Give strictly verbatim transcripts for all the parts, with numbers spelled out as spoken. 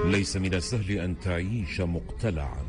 ليس من السهل أن تعيش مقتلعا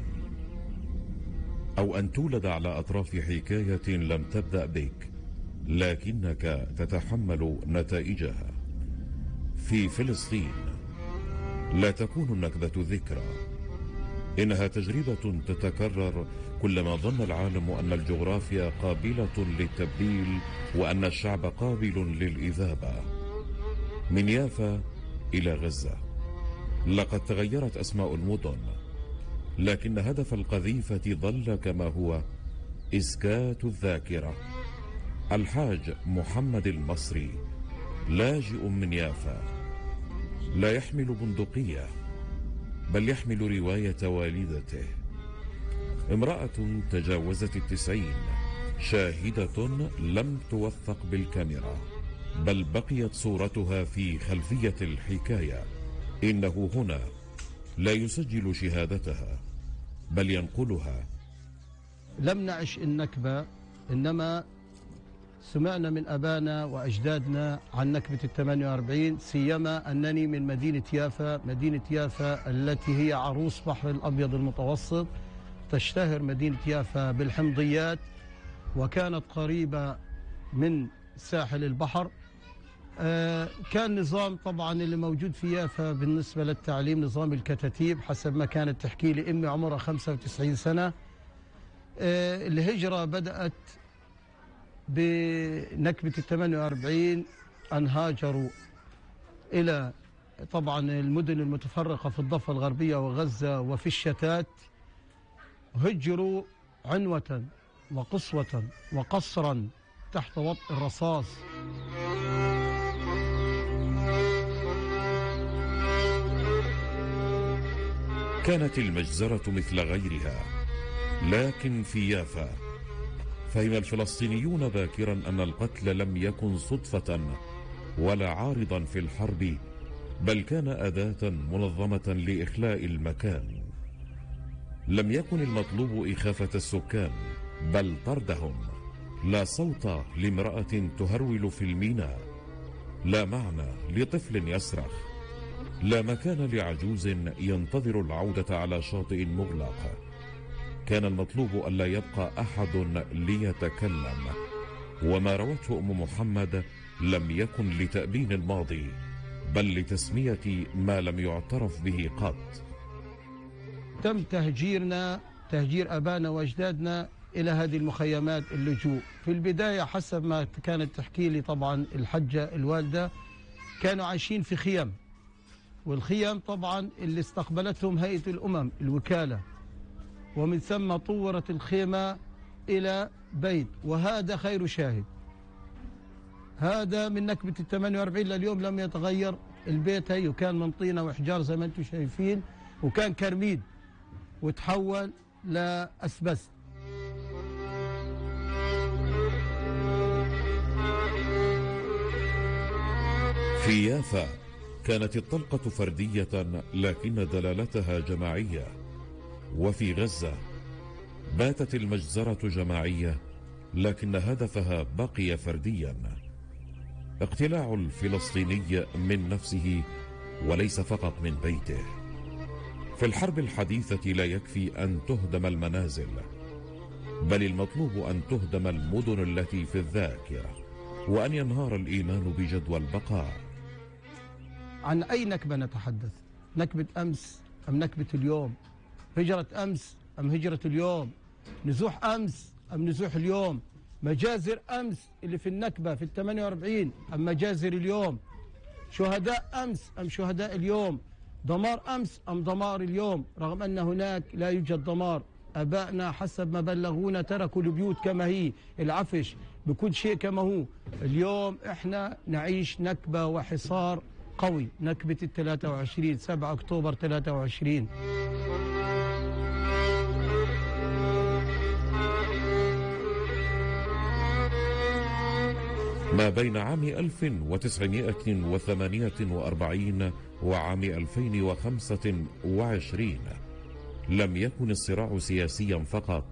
أو أن تولد على أطراف حكاية لم تبدأ بك لكنك تتحمل نتائجها. في فلسطين لا تكون النكبة ذكرى، إنها تجربة تتكرر كلما ظن العالم أن الجغرافيا قابلة للتبديل وأن الشعب قابل للإذابة. من يافا إلى غزة لقد تغيرت أسماء المدن، لكن هدف القذيفة ظل كما هو: إسكات الذاكرة. الحاج محمد المصري لاجئ من يافا، لا يحمل بندقية بل يحمل رواية والدته، امرأة تجاوزت التسعين، شاهدة لم توثق بالكاميرا بل بقيت صورتها في خلفية الحكاية. إنه هنا لا يسجل شهادتها بل ينقلها. لم نعش النكبة، إنما سمعنا من أبانا وأجدادنا عن نكبة الثمانية وأربعين، سيما أنني من مدينة يافا. مدينة يافا التي هي عروس بحر الأبيض المتوسط، تشتهر مدينة يافا بالحمضيات، وكانت قريبة من ساحل البحر. آه كان نظام طبعا اللي موجود في يافا بالنسبة للتعليم نظام الكتاتيب، حسب ما كانت تحكي لي أمي عمرها خمسة وتسعين سنة. آه الهجرة بدأت بنكبة الثمانية وأربعين، أن هاجروا إلى طبعا المدن المتفرقة في الضفة الغربية وغزة وفي الشتات. هجروا عنوة وقسوة وقصرا تحت وطء الرصاص. كانت المجزرة مثل غيرها، لكن في يافا فهم الفلسطينيون باكرا أن القتل لم يكن صدفة ولا عارضا في الحرب، بل كان أداة منظمة لإخلاء المكان. لم يكن المطلوب إخافة السكان بل طردهم. لا صوت لامرأة تهرول في الميناء، لا معنى لطفل يصرخ، لا مكان لعجوز ينتظر العودة على شاطئ مغلق. كان المطلوب ألا يبقى أحد ليتكلم، وما روته أم محمد لم يكن لتأبين الماضي بل لتسمية ما لم يعترف به قط. تم تهجيرنا، تهجير أبانا وأجدادنا إلى هذه المخيمات اللجوء. في البداية حسب ما كانت تحكي لي طبعا الحجة الوالدة، كانوا عايشين في خيم، والخيم طبعا اللي استقبلتهم هيئة الأمم الوكالة، ومن ثم طورت الخيمة إلى بيت. وهذا خير شاهد، هذا من نكبة الثمانية وأربعين لليوم لم يتغير. البيت هي وكان من طينة وإحجار زي ما أنتم شايفين، وكان كرميد وتحول لأسبست. في يافا كانت الطلقة فردية لكن دلالتها جماعية، وفي غزة باتت المجزرة جماعية لكن هدفها بقي فرديا: اقتلاع الفلسطيني من نفسه وليس فقط من بيته. في الحرب الحديثة لا يكفي أن تهدم المنازل، بل المطلوب أن تهدم المدن التي في الذاكرة، وأن ينهار الإيمان بجدوى البقاء. عن أي نكبة نتحدث؟ نكبة أمس أم نكبة اليوم؟ هجرة أمس أم هجرة اليوم؟ نزوح أمس أم نزوح اليوم؟ مجازر أمس اللي في النكبة في الثمانية وأربعين أم مجازر اليوم؟ شهداء أمس أم شهداء اليوم؟ دمار أمس أم دمار اليوم؟ رغم أن هناك لا يوجد دمار. أبائنا حسب ما بلغونا تركوا البيوت كما هي، العفش بكل شيء كما هو. اليوم إحنا نعيش نكبة وحصار قوي، نكبة الثلاثة وعشرين سبعة أكتوبر ثلاثة وعشرين. ما بين عام ألف وتسعمائة وثمانية وأربعين وعام ألفين وخمسة وعشرين لم يكن الصراع سياسيا فقط.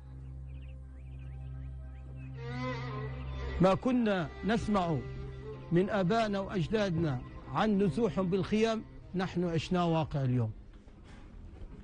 ما كنا نسمع من آبائنا وأجدادنا عن نزوحهم بالخيام نحن عشنا واقع اليوم.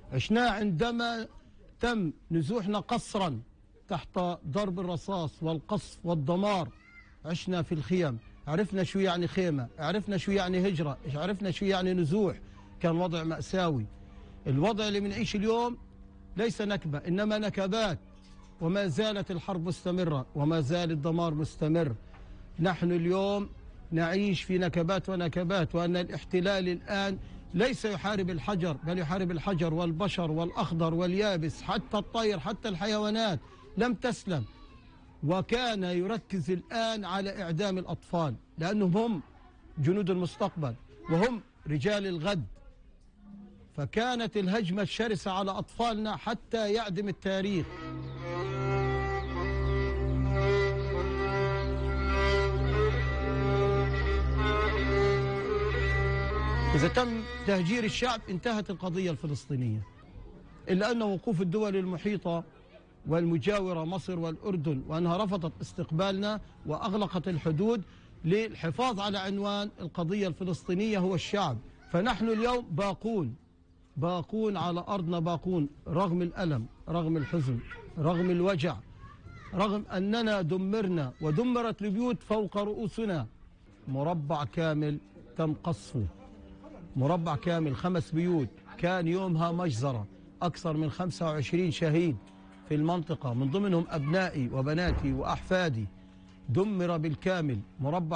عشناه عندما تم نزوحنا قسرا تحت ضرب الرصاص والقصف والدمار. عشنا في الخيم، عرفنا شو يعني خيمة، عرفنا شو يعني هجرة، عرفنا شو يعني نزوح. كان وضع مأساوي. الوضع اللي بنعيش اليوم ليس نكبة إنما نكبات، وما زالت الحرب مستمرة وما زال الدمار مستمر. نحن اليوم نعيش في نكبات ونكبات، وأن الاحتلال الآن ليس يحارب الحجر بل يحارب الحجر والبشر والأخضر واليابس، حتى الطير حتى الحيوانات لم تسلم. وكان يركز الآن على إعدام الأطفال، لأنهم هم جنود المستقبل وهم رجال الغد. فكانت الهجمة الشرسة على أطفالنا حتى يعدم التاريخ. إذا تم تهجير الشعب انتهت القضية الفلسطينية، إلا أن وقوف الدول المحيطة والمجاورة مصر والأردن وأنها رفضت استقبالنا وأغلقت الحدود للحفاظ على عنوان القضية الفلسطينية هو الشعب. فنحن اليوم باقون باقون على أرضنا، باقون رغم الألم، رغم الحزن، رغم الوجع، رغم أننا دمرنا ودمرت البيوت فوق رؤوسنا. مربع كامل تم قصفه، مربع كامل خمس بيوت، كان يومها مجزرة. أكثر من خمسة وعشرين شهيد في المنطقة، من ضمنهم أبنائي وبناتي وأحفادي، دمر بالكامل. مربع